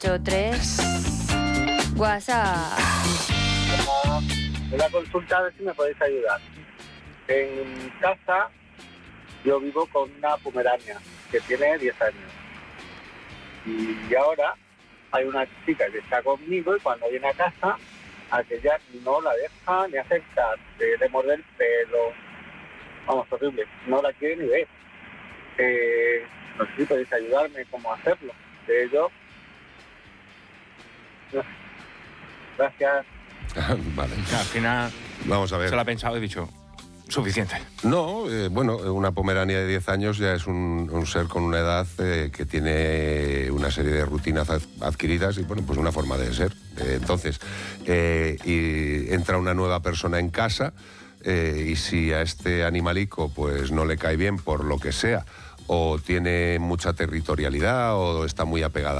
683. WhatsApp. Una consulta, a ver si me podéis ayudar. En casa yo vivo con una pomerania que tiene 10 años. Y ahora hay una chica que está conmigo y cuando viene a casa, aquella no la deja ni acercar, le muerde el pelo. Vamos, horrible, no la quiere ni ver. No sé si podéis ayudarme cómo hacerlo. De ello, no sé. Gracias. Vale. Al final Vamos a ver. se lo ha pensado y he dicho, suficiente. No, bueno, una pomerania de 10 años ya es un ser con una edad que tiene una serie de rutinas adquiridas y, bueno, pues una forma de ser. Entonces, y entra una nueva persona en casa y si a este animalico pues no le cae bien por lo que sea, o tiene mucha territorialidad o está muy apegada